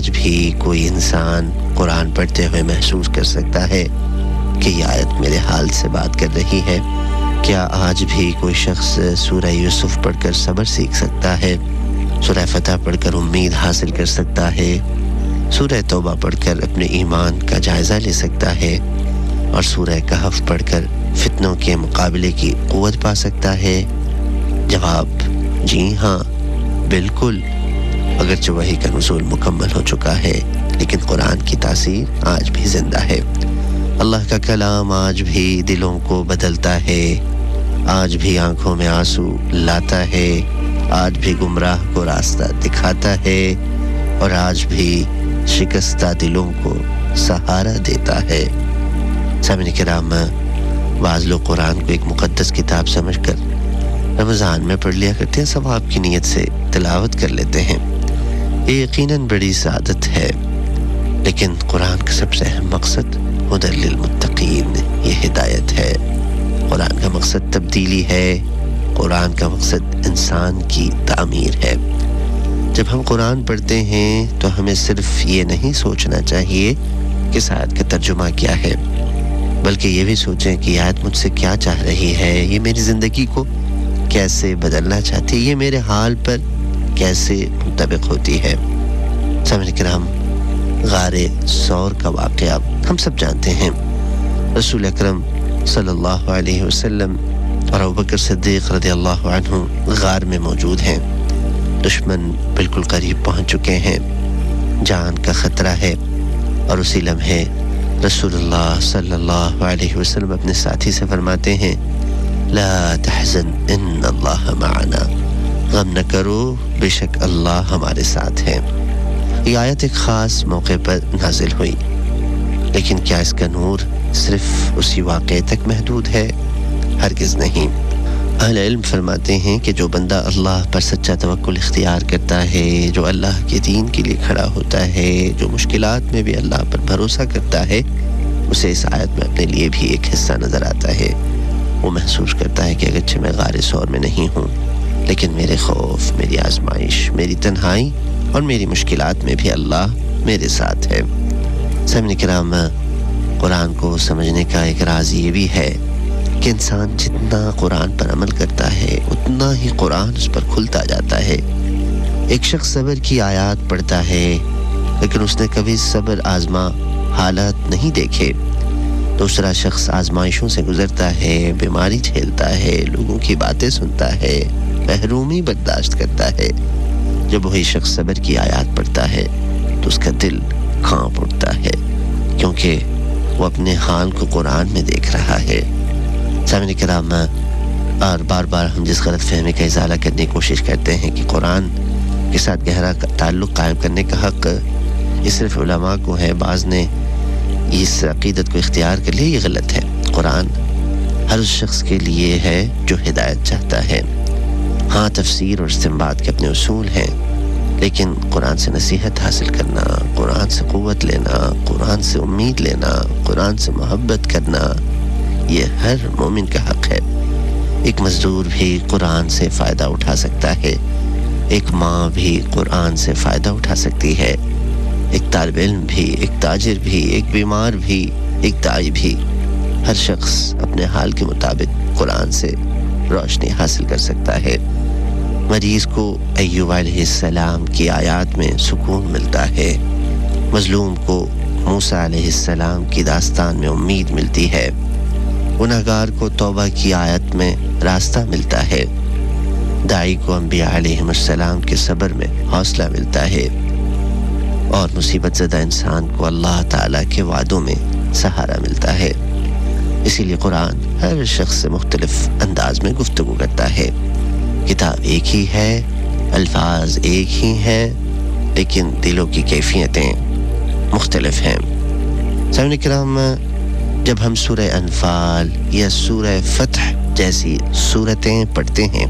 आज भी कोई इंसान कुरान पढ़ते हुए महसूस कर सकता है कि ये आयत मेरे हाल से बात कर रही है? क्या आज भी कोई शख्स सूरह यूसुफ पढ़कर सब्र सीख सकता है? सूरह फतह पढ़कर उम्मीद हासिल कर सकता है? सूरह तौबा पढ़कर अपने ईमान का जायज़ा ले सकता है? और सूरह कहफ पढ़कर फितनों के मुकाबले की क़ुव्वत पा सकता है? जवाब जी हाँ, बिल्कुल। अगरचे वही का नुज़ूल मुकम्मल हो चुका है, लेकिन कुरान की तासीर आज भी ज़िंदा है। अल्लाह का कलाम आज भी दिलों को बदलता है, आज भी आंखों में आंसू लाता है, आज भी गुमराह को रास्ता दिखाता है और आज भी शिकस्ता दिलों को सहारा देता है। सामने किराम, बाज़ लोग कुरान को एक मुक़द्दस किताब समझकर रमज़ान में पढ़ लिया करते हैं, सवाब की नीयत से तिलावत कर लेते हैं। ये यकीनन बड़ी सादत है, लेकिन कुरान का सबसे अहम मकसद हुदल लिल मुत्तकीन, ये हिदायत है। कुरान का मकसद तब्दीली है, कुरान का मकसद इंसान की तामीर है। जब हम कुरान पढ़ते हैं तो हमें सिर्फ ये नहीं सोचना चाहिए कि इस आयत का तर्जुमा क्या है, बल्कि ये भी सोचें कि आयत मुझसे क्या चाह रही है, ये मेरी ज़िंदगी को कैसे बदलना चाहती है, ये मेरे हाल पर कैसे मुताबिक होती है। सामने किराम, गारे सौर का वाक़या हम सब जानते हैं। रसूल अकरम सल्लल्लाहु अलैहि वसल्लम और अबू बकर सिद्दीक़ रज़ियल्लाहु अन्हु गार में मौजूद हैं। दुश्मन बिल्कुल करीब पहुंच चुके हैं, जान का ख़तरा है, और उसी लम्हे रसूलुल्लाह सल्लल्लाहु अलैहि वसल्लम अपने साथी से फरमाते हैं, ला तहज़न इन्नल्लाह मअना, गम न करो, बेशक अल्लाह हमारे साथ है। ये आयत एक ख़ास मौके पर नाजिल हुई, लेकिन क्या इसका नूर सिर्फ उसी वाक़े तक महदूद है? हरगिज़ नहीं। अहले इल्म फरमाते हैं कि जो बंदा अल्लाह पर सच्चा तवक्कुल इख्तियार करता है, जो अल्लाह के दीन के लिए खड़ा होता है, जो मुश्किलात में भी अल्लाह पर भरोसा करता है, उसे इस आयत में अपने लिए भी एक हिस्सा नज़र आता है। वो महसूस करता है कि अगरचे मैं गारे सौर में नहीं हूँ, लेकिन मेरे खौफ, मेरी आजमाइश, मेरी तन्हाई और मेरी मुश्किलात में भी अल्लाह मेरे साथ है। सामने किराम, कुरान को समझने का एक राज ये भी है कि इंसान जितना कुरान पर अमल करता है, उतना ही कुरान उस पर खुलता जाता है। एक शख्स सब्र की आयत पढ़ता है, लेकिन उसने कभी सब्र आजमा हालात नहीं देखे। दूसरा शख्स आजमाइशों से गुजरता है, बीमारी झेलता है, लोगों की बातें सुनता है, महरूमी बर्दाश्त करता है। जब वही शख्स सब्र की आयत पढ़ता है तो उसका दिल कांप उठता है, क्योंकि वो अपने हाल को कुरान में देख रहा है। सामने किराम, और बार बार हम जिस गलत फहमी का इजाला करने की कोशिश करते हैं कि कुरान के साथ गहरा ताल्लुक़ कायम करने का हक़ ये सिर्फ उलमा को है, बाज़ ने इस अक़ीदत को इख्तियार कर लिया, ये गलत है। कुरान हर उस शख्स के लिए है जो हिदायत चाहता है। हाँ, तफसीर और इस्तिंबात के अपने उसूल हैं, लेकिन कुरान से नसीहत हासिल करना, कुरान से क़ुव्वत लेना, कुरान से उम्मीद लेना, कुरान से मोहब्बत करना, ये हर मोमिन का हक़ है। एक मज़दूर भी कुरान से फ़ायदा उठा सकता है, एक माँ भी कुरान से फ़ायदा उठा सकती है, एक तालिब इल्म भी, एक ताजिर भी, एक बीमार भी, एक दाई भी। हर शख्स अपने हाल के मुताबिक कुरान से रोशनी हासिल कर सकता है। मरीज़ को अय्यूब अलैहिस्सलाम की आयत में सुकून मिलता है, मज़लूम को मूसा अलैहिस्सलाम की दास्तान में उम्मीद मिलती है, गुनहगार को तौबा की आयत में रास्ता मिलता है, दाई को अंबिया अलैहिस्सलाम के सब्र में हौसला मिलता है, और मुसीबत ज़दा इंसान को अल्लाह ताला के वादों में सहारा मिलता है। इसीलिए कुरान हर शख्स से मुख्तलिफ अंदाज में गुफ्तगू करता है। किताब एक ही है, अल्फाज एक ही हैं, लेकिन दिलों की कैफियतें मुख्तलिफ हैं। सामने किराम, जब हम सूरह अनफाल या सूरह फतह जैसी सूरतें पढ़ते हैं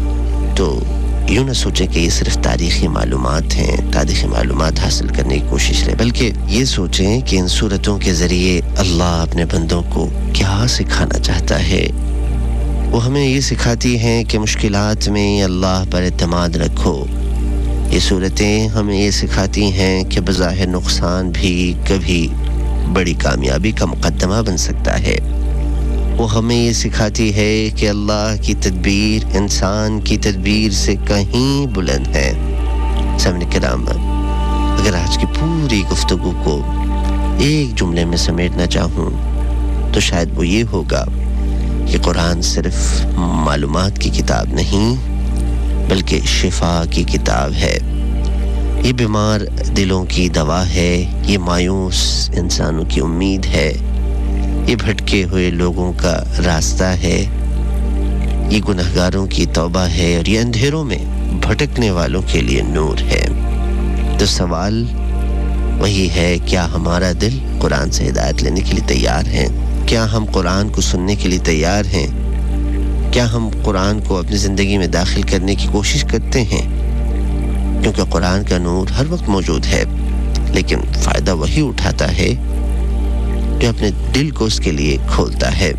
तो यूँ न सोचें कि ये सिर्फ तारीख़ी मालूमात हैं, तारीख़ी मालूमात हासिल करने की कोशिश करें, बल्कि ये सोचें कि इन सूरतों के ज़रिए अल्लाह अपने बंदों को क्या सिखाना चाहता है। वो हमें ये सिखाती हैं कि मुश्किलात में अल्लाह पर एतमाद रखो, یہ صورتیں ہمیں یہ سکھاتی ہیں کہ بظاہر نقصان بھی کبھی بڑی کامیابی کا مقدمہ بن سکتا ہے. وہ ہمیں یہ سکھاتی ہے کہ اللہ کی تدبیر انسان کی تدبیر سے کہیں بلند ہے. سامعین کرام، اگر آج کی پوری گفتگو کو ایک جملے میں سمیٹنا چاہوں تو شاید وہ یہ ہوگا کہ قرآن صرف معلومات کی کتاب نہیں بلکہ شفا کی کتاب ہے. یہ بیمار دلوں کی دوا ہے، یہ مایوس انسانوں کی امید ہے، یہ بھٹکے ہوئے لوگوں کا راستہ ہے، یہ گنہگاروں کی توبہ ہے، اور یہ اندھیروں میں بھٹکنے والوں کے لیے نور ہے. تو سوال وہی ہے، کیا ہمارا دل قرآن سے ہدایت لینے کے لیے تیار ہے؟ کیا ہم قرآن کو سننے کے لیے تیار ہیں؟ کیا ہم قرآن کو اپنی زندگی میں داخل کرنے کی کوشش کرتے ہیں؟ کیونکہ قرآن کا نور ہر وقت موجود ہے، لیکن فائدہ وہی اٹھاتا ہے جو اپنے دل کو اس کے لیے کھولتا ہے.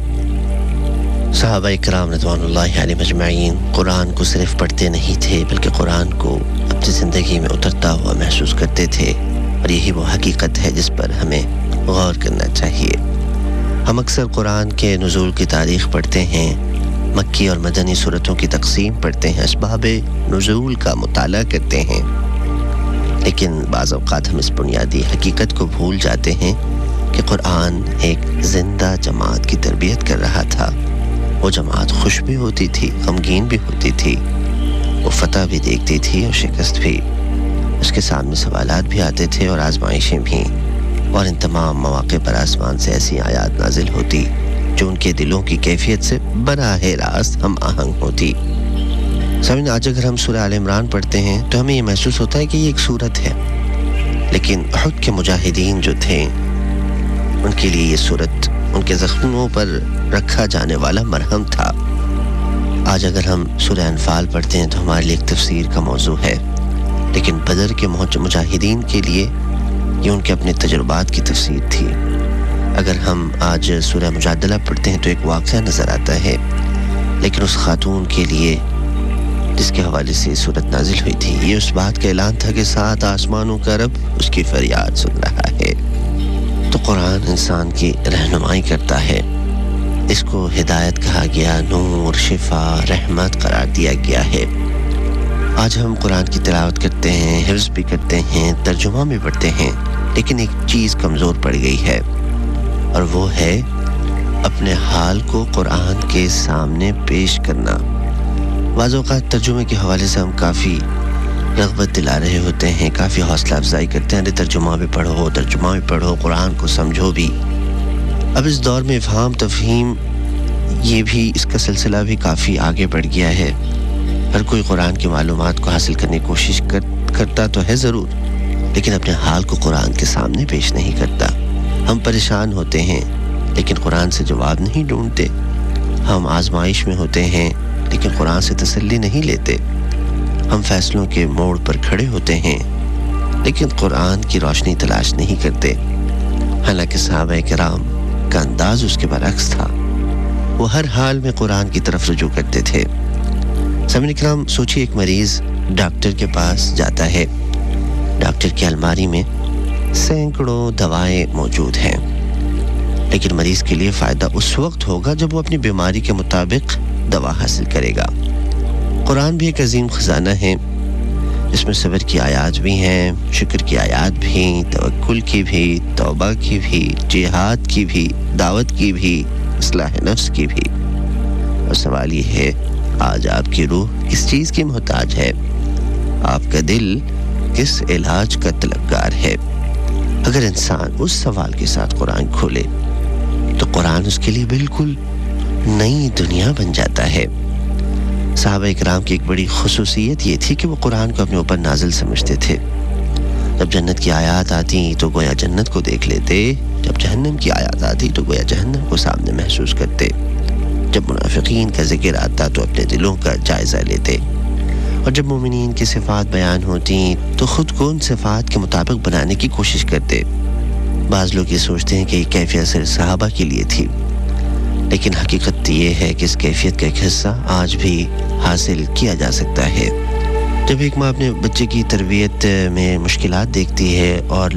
صحابہ کرام رضوان اللہ علیہم اجمعین قرآن کو صرف پڑھتے نہیں تھے بلکہ قرآن کو اپنی زندگی میں اترتا ہوا محسوس کرتے تھے، اور یہی وہ حقیقت ہے جس پر ہمیں غور کرنا چاہیے. ہم اکثر قرآن کے نزول کی تاریخ پڑھتے ہیں، مکی اور مدنی سورتوں کی تقسیم پڑھتے ہیں، اسباب نزول کا مطالعہ کرتے ہیں، لیکن بعض اوقات ہم اس بنیادی حقیقت کو بھول جاتے ہیں کہ قرآن ایک زندہ جماعت کی تربیت کر رہا تھا. وہ جماعت خوش بھی ہوتی تھی، غمگین بھی ہوتی تھی، وہ فتح بھی دیکھتی تھی اور شکست بھی. اس کے سامنے سوالات بھی آتے تھے اور آزمائشیں بھی، اور ان تمام مواقع پر آسمان سے ایسی آیات نازل ہوتی جو ان کے دلوں کی کیفیت سے براہ راست ہم آہنگ ہوتی. سامعین، آج اگر ہم سورہ آل عمران پڑھتے ہیں تو ہمیں یہ محسوس ہوتا ہے کہ یہ ایک سورت ہے، لیکن احد کے مجاہدین جو تھے ان کے لیے یہ سورت ان کے زخموں پر رکھا جانے والا مرہم تھا. آج اگر ہم سورہ انفال پڑھتے ہیں تو ہمارے لیے ایک تفسیر کا موضوع ہے، لیکن بدر کے مجاہدین کے لیے یہ ان کے اپنے تجربات کی تفسیر تھی. اگر ہم آج سورہ مجادلہ پڑھتے ہیں تو ایک واقعہ نظر آتا ہے، لیکن اس خاتون کے لیے جس کے حوالے سے صورت نازل ہوئی تھی، یہ اس بات کا اعلان تھا کہ 7 آسمانوں کا رب اس کی فریاد سن رہا ہے. تو قرآن انسان کی رہنمائی کرتا ہے، اس کو ہدایت کہا گیا، نور، شفا، رحمت قرار دیا گیا ہے. آج ہم قرآن کی تلاوت کرتے ہیں، حفظ بھی کرتے ہیں، ترجمہ بھی پڑھتے ہیں، لیکن ایک چیز کمزور پڑ گئی ہے، اور وہ ہے اپنے حال کو قرآن کے سامنے پیش کرنا. بعض اوقات ترجمے کے حوالے سے ہم کافی رغبت دلا رہے ہوتے ہیں، کافی حوصلہ افزائی کرتے ہیں، ترجمہ بھی پڑھو، قرآن کو سمجھو بھی. اب اس دور میں افہام تفہیم یہ بھی، اس کا سلسلہ بھی کافی آگے بڑھ گیا ہے. ہر کوئی قرآن کی معلومات کو حاصل کرنے کی کوشش کرتا تو ہے ضرور، لیکن اپنے حال کو قرآن کے سامنے پیش نہیں کرتا. ہم پریشان ہوتے ہیں لیکن قرآن سے جواب نہیں ڈھونڈتے. ہم آزمائش میں ہوتے ہیں لیکن قرآن سے تسلی نہیں لیتے. ہم فیصلوں کے موڑ پر کھڑے ہوتے ہیں لیکن قرآن کی روشنی تلاش نہیں کرتے. حالانکہ صحابہ کرام کا انداز اس کے برعکس تھا، وہ ہر حال میں قرآن کی طرف رجوع کرتے تھے. سامعین کرام، سوچیے ایک مریض ڈاکٹر کے پاس جاتا ہے، ڈاکٹر کی الماری میں سینکڑوں دوائیں موجود ہیں، لیکن مریض کے لیے فائدہ اس وقت ہوگا جب وہ اپنی بیماری کے مطابق دوا حاصل کرے گا. قرآن بھی ایک عظیم خزانہ ہے، اس میں صبر کی آیات بھی ہیں، شکر کی آیات بھی، توکل کی بھی، توبہ کی بھی، جہاد کی بھی، دعوت کی بھی، اصلاح نفس کی بھی. اور سوال یہ ہے، آج آپ کی روح کس چیز کی محتاج ہے؟ آپ کا دل کس علاج کا طلبگار ہے؟ اگر انسان اس سوال کے ساتھ قرآن کھولے تو قرآن اس کے لیے بالکل نئی دنیا بن جاتا ہے. صحابہ اکرام کی ایک بڑی خصوصیت یہ تھی کہ وہ قرآن کو اپنے اوپر نازل سمجھتے تھے. جب جنت کی آیات آتی تو گویا جنت کو دیکھ لیتے، جب جہنم کی آیات آتی تو گویا جہنم کو سامنے محسوس کرتے. جب منافقین کا ذکر آتا تو اپنے دلوں کا جائزہ لیتے، اور جب مومنین کی صفات بیان ہوتی تو خود کو ان صفات کے مطابق بنانے کی کوشش کرتے. بعض لوگ یہ سوچتے ہیں کہ یہ کیفیت صرف صحابہ کے لیے تھی، لیکن حقیقت یہ ہے کہ اس کیفیت کا ایک حصہ آج بھی حاصل کیا جا سکتا ہے. जब एक माँ अपने बच्चे की तरबियत में मुश्किलात देखती है और